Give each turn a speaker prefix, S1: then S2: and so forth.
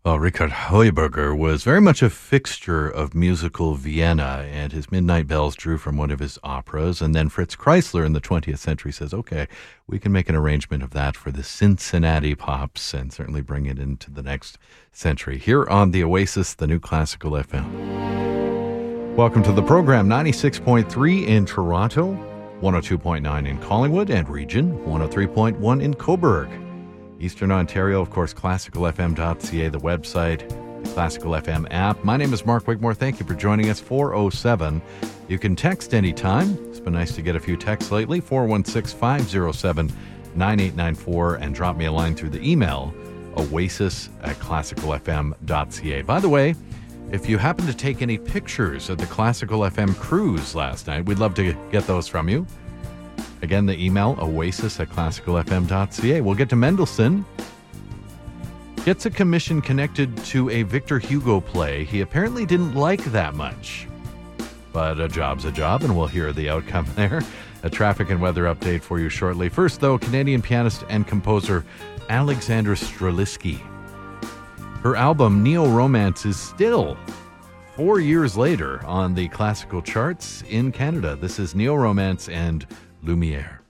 S1: Well, Richard Heuberger was very much a fixture of musical Vienna, and his Midnight Bells drew from one of his operas. And then Fritz Kreisler in the 20th century says, okay, we can make an arrangement of that for the Cincinnati Pops and certainly bring it into the next century. Here on the Oasis, the new classical FM. Welcome to the program, 96.3 in Toronto, 102.9 in Collingwood and region, 103.1 in Cobourg. Eastern Ontario, of course, classicalfm.ca, the website, the Classical FM app. My name is Mark Wigmore. Thank you for joining us. 407. You can text anytime. It's been nice to get a few texts lately. 416-507-9894 and drop me a line through the email, oasis@classicalfm.ca. By the way, if you happen to take any pictures of the Classical FM cruise last night, we'd love to get those from you. Again, the email, oasis@classicalfm.ca. We'll get to Mendelssohn. Gets a commission connected to a Victor Hugo play he apparently didn't like that much. But a job's a job, and we'll hear the outcome there. A traffic and weather update for you shortly. First, though, Canadian pianist and composer Alexandra Strelitzky. Her album, Neo-Romance, is still 4 years later on the classical charts in Canada. This is Neo-Romance and Lumiere.